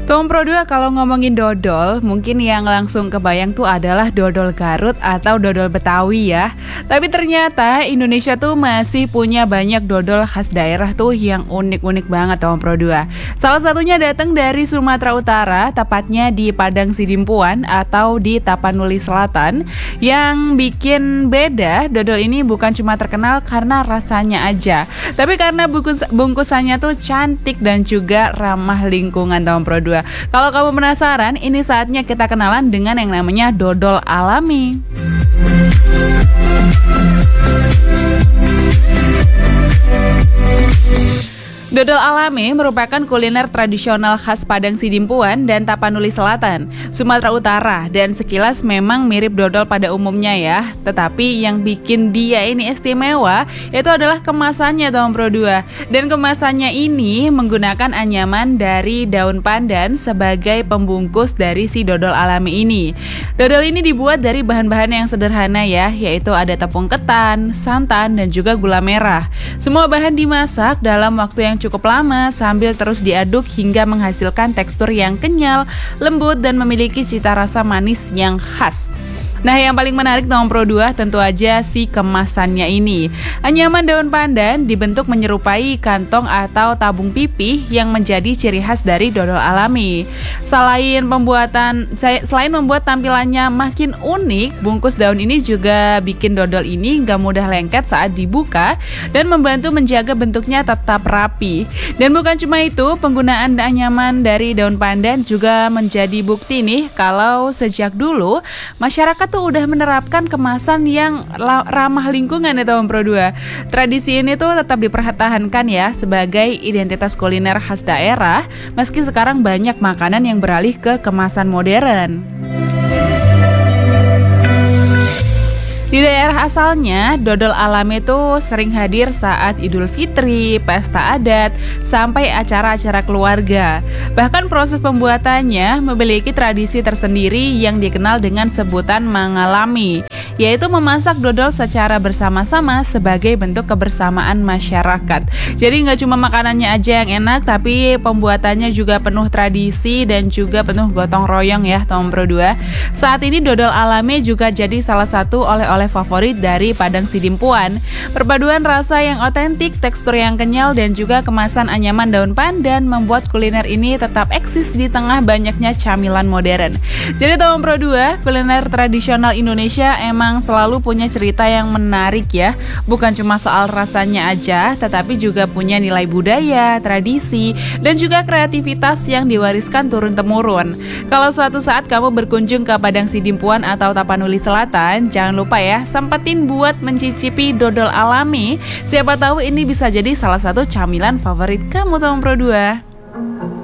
Tom Pro 2 kalau ngomongin dodol, mungkin yang langsung kebayang tuh adalah dodol Garut atau dodol Betawi ya. Tapi ternyata Indonesia tuh masih punya banyak dodol khas daerah tuh yang unik-unik banget Tom Pro 2. Salah satunya datang dari Sumatera Utara, tepatnya di Padang Sidimpuan atau di Tapanuli Selatan. Yang bikin beda, dodol ini bukan cuma terkenal karena rasanya aja, tapi karena bungkusannya tuh cantik dan juga ramah lingkungan Tom Pro 2. Kalau kamu penasaran, ini saatnya kita kenalan dengan yang namanya dodol alami. Dodol alami merupakan kuliner tradisional khas Padang Sidimpuan dan Tapanuli Selatan, Sumatera Utara, dan sekilas memang mirip dodol pada umumnya ya. Tetapi yang bikin dia ini istimewa itu adalah kemasannya Tom Pro 2. Dan kemasannya ini menggunakan anyaman dari daun pandan sebagai pembungkus dari si dodol alami ini. Dodol ini dibuat dari bahan-bahan yang sederhana ya, yaitu ada tepung ketan, santan, dan juga gula merah. Semua bahan dimasak dalam waktu yang cukup lama sambil terus diaduk hingga menghasilkan tekstur yang kenyal, lembut, dan memiliki cita rasa manis yang khas. Nah, yang paling menarik Tom Pro 2 tentu aja si kemasannya ini. Anyaman daun pandan dibentuk menyerupai kantong atau tabung pipih yang menjadi ciri khas dari dodol alami. Selain membuat tampilannya makin unik, bungkus daun ini juga bikin dodol ini gak mudah lengket saat dibuka dan membantu menjaga bentuknya tetap rapi. Dan bukan cuma itu, penggunaan anyaman dari daun pandan juga menjadi bukti nih kalau sejak dulu masyarakat tuh udah menerapkan kemasan yang ramah lingkungan ya Tom Pro 2. Tradisi ini tuh tetap dipertahankan ya sebagai identitas kuliner khas daerah, meski sekarang banyak makanan yang beralih ke kemasan modern. Di daerah asalnya, dodol alami itu sering hadir saat Idul Fitri, pesta adat, sampai acara-acara keluarga. Bahkan proses pembuatannya memiliki tradisi tersendiri yang dikenal dengan sebutan mangalami, yaitu memasak dodol secara bersama-sama sebagai bentuk kebersamaan masyarakat. Jadi nggak cuma makanannya aja yang enak, tapi pembuatannya juga penuh tradisi dan juga penuh gotong royong ya Tom Pro 2. Saat ini dodol alami juga jadi salah satu oleh favorit dari Padang Sidimpuan. Perpaduan rasa yang otentik, tekstur yang kenyal, dan juga kemasan anyaman daun pandan membuat kuliner ini tetap eksis di tengah banyaknya camilan modern. Jadi Tom Pro 2, kuliner tradisional Indonesia emang selalu punya cerita yang menarik ya. Bukan cuma soal rasanya aja, tetapi juga punya nilai budaya, tradisi, dan juga kreativitas yang diwariskan turun-temurun. Kalau suatu saat kamu berkunjung ke Padang Sidimpuan atau Tapanuli Selatan, jangan lupa ya, sempetin buat mencicipi dodol alami. Siapa tahu ini bisa jadi salah satu camilan favorit kamu Tom Pro 2.